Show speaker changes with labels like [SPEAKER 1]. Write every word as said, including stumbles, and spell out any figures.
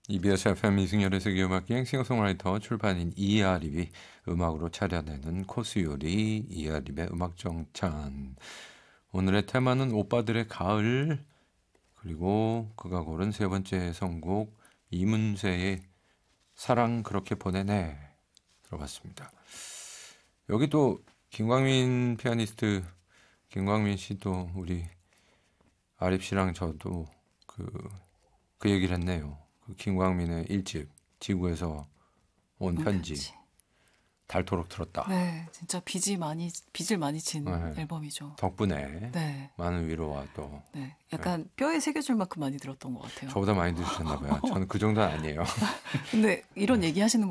[SPEAKER 1] 이비에스 에프엠 이승열의 세계음악여행 싱어송라이터 출판인 이하립이 음악으로 차려내는 코스 요리 이하립의 음악정찬. 오늘의 테마는 오빠들의 가을, 그리고 그가 고른 세 번째 선곡 이문세의 사랑 그렇게 보내네 들어봤습니다. 여기 또 김광민 피아니스트 김광민 씨도 우리 아립 씨랑 저도 그, 그 얘기를 했네요. 그 김광민의 일집 지구에서 온 편지.
[SPEAKER 2] 편지.
[SPEAKER 1] 닳도록 들었다.
[SPEAKER 2] 네, 진짜 빚이 많이 빚을 많이 진
[SPEAKER 1] 네.
[SPEAKER 2] 앨범이죠.
[SPEAKER 1] 덕분에
[SPEAKER 2] 네,
[SPEAKER 1] 많은 위로와 또
[SPEAKER 2] 네, 약간 뼈에 새겨줄 만큼 많이 들었던 것 같아요.
[SPEAKER 1] 저보다 많이 들으셨나 봐요. 저는 그 정도는 아니에요.
[SPEAKER 2] 근데 이런 얘기 하시는